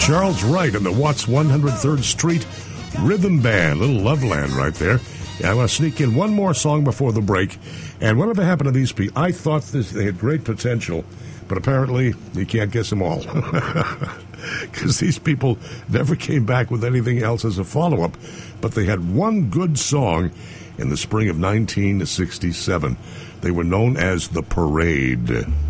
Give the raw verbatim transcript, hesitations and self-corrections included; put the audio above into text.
Charles Wright and the Watts one hundred third Street Rhythm Band. Little Loveland right there. Yeah, I want to sneak in one more song before the break. And whatever happened to these people? I thought this, they had great potential, but apparently you can't guess them all. Because these people never came back with anything else as a follow-up. But they had one good song in the spring of nineteen sixty-seven. They were known as The Parade.